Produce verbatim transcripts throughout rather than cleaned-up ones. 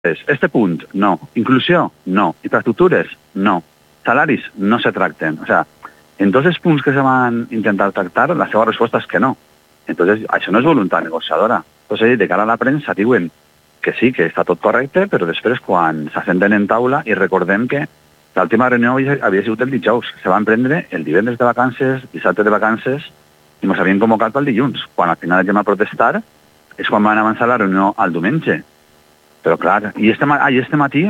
Este punt, no. Inclusió, no. Infraestructures, no. Salaris, no se tracten. O sea, en tots els punts que se van intentar tractar, la seva resposta és que no. Entonces, això no és voluntat negociadora. Entonces, de cara a la premsa diuen que sí, que està tot correcte, però després quan s'assenten en taula i recordem que l'última reunió havia sigut el dijous. Se van prendre el divendres de vacances, dissabte de vacances, i ens havien convocat pel dilluns. Quan al final anem a protestar és quan van avançar la reunió al diumenge. Però clar, i este, ah, i este matí,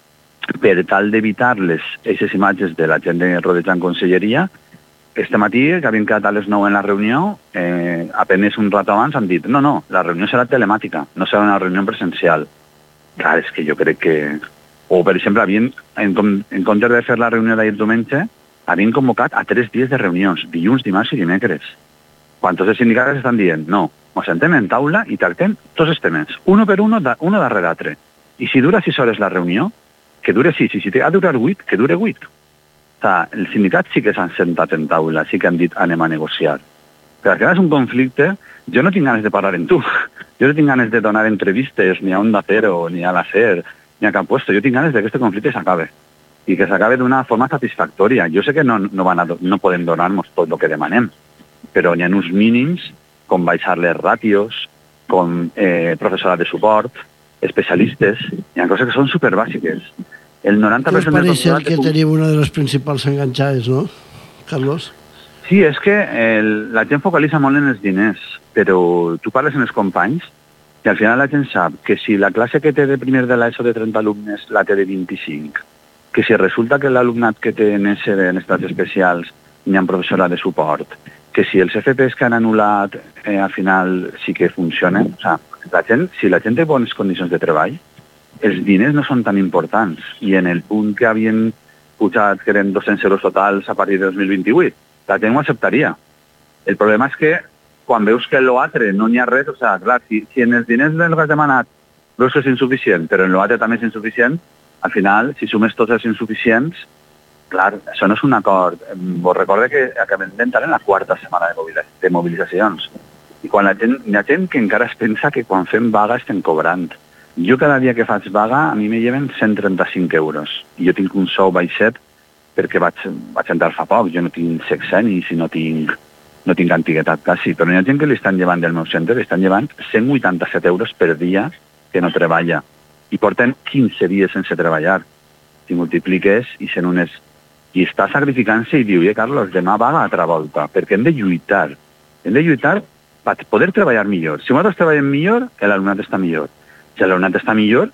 per tal d'evitar les aquestes imatges de la gent de rodejant conselleria, este matí, que havien quedat a les nou en la reunió, eh, apenas un rato abans han dit no, no, la reunió serà telemàtica, no serà una reunió presencial. Clar, és que jo crec que... O, per exemple, havien, en, en comptes de fer la reunió d'ahir diumenge, havien convocat a tres dies de reunions, dilluns, dimarts i dimecres. Quan tots els sindicats estan dient, no, ens sentem en taula i tractem tots els temes, uno per uno, da, uno darrere l'altre. I si dura sis hores la reunió, que dure sis, i si ha de durar vuit, que dure vuit. O sea, els sindicats sí que s'han sentat en taula, sí que han dit anem a negociar. Però al final és un conflicte, jo no tinc ganes de parlar amb tu, jo no tinc ganes de donar entrevistes ni a Onda Cero, ni a la SER, ni a cap puesto, jo tinc ganes de que aquest conflicte s'acabe, i que s'acabe d'una forma satisfactòria. Jo sé que no, no, van a, no podem donar-nos tot el que demanem, però hi ha uns mínims, com baixar les ràtios, com eh, professorat de suport, especialistes, hi ha coses que són superbàsiques. El noranta per cent del professorat... que tenim una de les principals enganxades, no, Carlos? Sí, és que el, la gent focalitza molt en els diners, però tu parles amb els companys i al final la gent sap que si la classe que té de primer de l'ESO de trenta alumnes la té de vint-i-cinc, que si resulta que l'alumnat que té en ese de necessitats especials n'hi ha professorat de suport, que si els F Ps que han anul·lat eh, al final sí que funcionen, o sigui, la gent, si la gent té bones condicions de treball, els diners no són tan importants. I en el punt que havien pujat, que eren dos-cents euros totals a partir de dos mil vint-i-vuit, la gent ho acceptaria. El problema és que quan veus que en l'altre no n'hi ha res, o sigui, clar, si, si en els diners que has demanat veus que és insuficient, però en l'altre també és insuficient, al final, si sumes tots els insuficients, clar, això no és un acord. Vos recorde que acabem d'entrar en la quarta setmana de mobilitzacions. I quan la gent, hi ha gent que encara es pensa que quan fem vaga estem cobrant. Jo cada dia que faig vaga a mi me lleven cent trenta-cinc euros. I jo tinc un sou baixet perquè vaig, vaig entrar fa poc. Jo no tinc sexennis i no tinc, no tinc antiguitat quasi. Però hi ha gent que li estan llevant del meu centre, li estan llevant cent vuitanta-set euros per dia que no treballa. I porten quinze dies sense treballar. Si multipliques i sent unes... I està sacrificant-se i diu, eh, Carlos, demà vaga a altra volta, perquè hem de lluitar. Hem de lluitar per poder treballar millor. Si nosaltres treballem millor, l'alumnat està millor. Si l'alumnat està millor,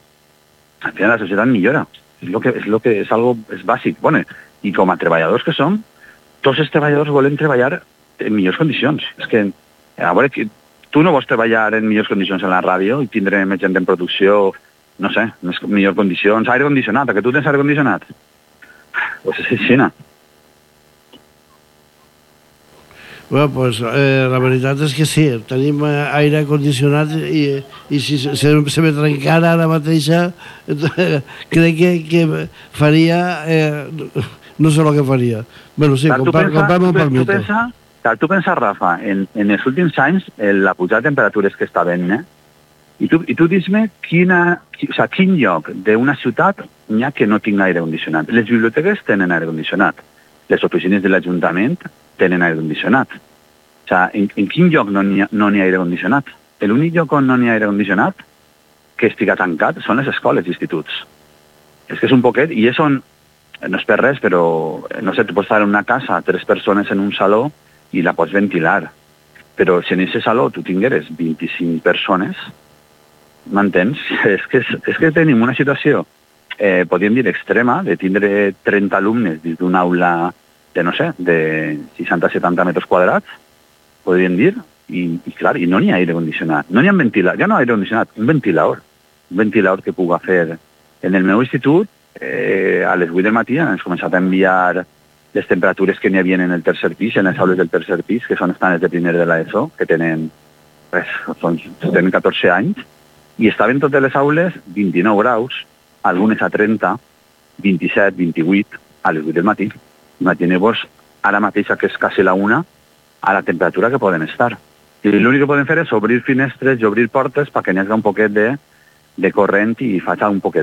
al final la societat millora. És lo que és, lo que és algo és bàsic. Bueno, i com a treballadors que som, tots els treballadors volen treballar en millors condicions. És que, a veure, tu no vols treballar en millors condicions en la ràdio i tindre més gent en producció, no sé, en millors condicions, aire condicionat, que tu tens aire condicionat. Pues és així, no? Bueno, pues eh, la veritat és que sí, tenim aire condicionat i, i si se, se me trencara ara mateixa, eh, crec que, que faria, eh, no sé el que faria. Bueno, sí, comprar-me un palmito. Tu pensa, Rafa, en, en els últims anys, la pujada de temperatures que està venint, eh? I tu, i tu dis-me quina, o sigui, quin lloc d'una ciutat n'hi ha que no tingui aire condicionat. Les biblioteques tenen aire condicionat. Les oficines de l'Ajuntament tenen aire condicionat. O sigui, en, en quin lloc no n'hi ha, no n'hi ha aire condicionat? L'únic lloc on no n'hi ha aire condicionat que estiga tancat són les escoles i instituts. És que és un poquet, i és on, no és per res, però, no sé, tu pots estar en una casa, tres persones en un saló, i la pots ventilar. Però si en aquest saló tu tingueres vint-i-cinc persones, m'entens? És que, és que tenim una situació, eh, podríem dir, extrema, de tindre trenta alumnes dins d'una aula de, no sé, de seixanta a setanta metres quadrats, podríem dir, i, i clar, i no n'hi ha aire condicionat. No n'hi ha ventilador, ja no aire condicionat, un ventilador. Un ventilador que puga fer. En el meu institut, eh, a les vuit del matí ens començat a enviar les temperatures que n'hi havia en el tercer pis, en les aules del tercer pis, que són estan els de primer de l'ESO, que tenen, res, són, tenen catorze anys, i estaven totes les aules vint-i-nou graus, algunes a trenta, vint-i-set, vint-i-vuit, a les vuit del matí. Imagineu-vos ara mateixa, que és quasi la una, a la temperatura que poden estar. I l'únic que poden fer és obrir finestres i obrir portes perquè n'hi hagi un poquet de de corrent i faig un poquet